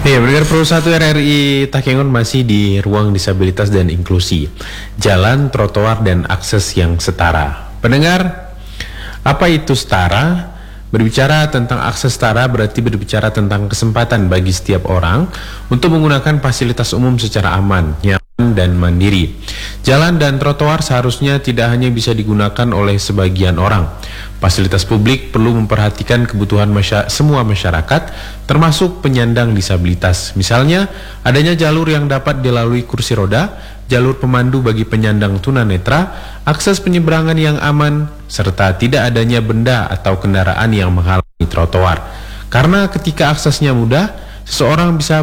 Ya, pendengar Pro 1 RRI Takengon masih di ruang disabilitas dan inklusi, jalan, trotoar, dan akses yang setara. Pendengar, apa itu setara? Berbicara tentang akses setara berarti berbicara tentang kesempatan bagi setiap orang untuk menggunakan fasilitas umum secara aman, nyaman, dan mandiri. Jalan dan trotoar seharusnya tidak hanya bisa digunakan oleh sebagian orang. Fasilitas publik perlu memperhatikan kebutuhan semua masyarakat, termasuk penyandang disabilitas. Misalnya, adanya jalur yang dapat dilalui kursi roda, jalur pemandu bagi penyandang tunanetra, akses penyeberangan yang aman, serta tidak adanya benda atau kendaraan yang menghalangi trotoar. Karena ketika aksesnya mudah, seseorang bisa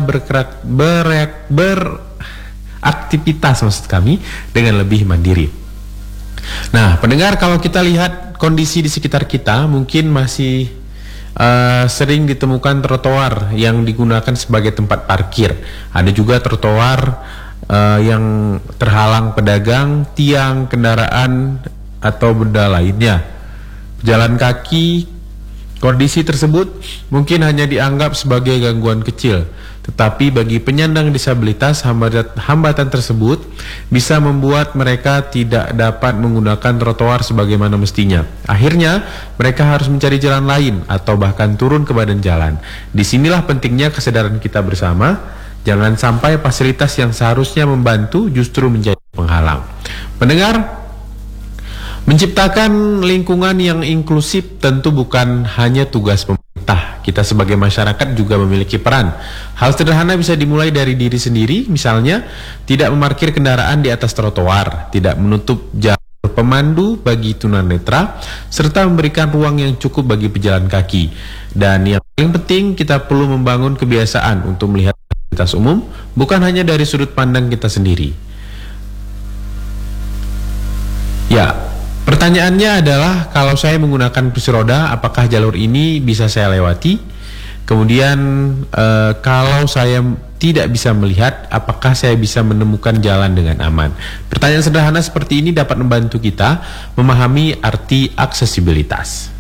beraktivitas dengan lebih mandiri. Nah, pendengar, kalau kita lihat kondisi di sekitar kita, mungkin masih sering ditemukan trotoar yang digunakan sebagai tempat parkir. Ada juga trotoar yang terhalang pedagang, tiang, kendaraan, atau benda lainnya. Jalan kaki, kondisi tersebut mungkin hanya dianggap sebagai gangguan kecil, tetapi bagi penyandang disabilitas, hambatan tersebut bisa membuat mereka tidak dapat menggunakan trotoar sebagaimana mestinya. Akhirnya, mereka harus mencari jalan lain atau bahkan turun ke badan jalan. Disinilah pentingnya kesadaran kita bersama, jangan sampai fasilitas yang seharusnya membantu justru menjadi penghalang. Pendengar, menciptakan lingkungan yang inklusif tentu bukan hanya tugas pemerintah. Kita sebagai masyarakat juga memiliki peran. Hal sederhana bisa dimulai dari diri sendiri, misalnya tidak memarkir kendaraan di atas trotoar, tidak menutup jalur pemandu bagi tunanetra, serta memberikan ruang yang cukup bagi pejalan kaki. Dan yang paling penting, kita perlu membangun kebiasaan untuk melihat fasilitas umum bukan hanya dari sudut pandang kita sendiri. Ya, pertanyaannya adalah, kalau saya menggunakan kursi roda, apakah jalur ini bisa saya lewati? Kemudian kalau saya tidak bisa melihat, apakah saya bisa menemukan jalan dengan aman? Pertanyaan sederhana seperti ini dapat membantu kita memahami arti aksesibilitas.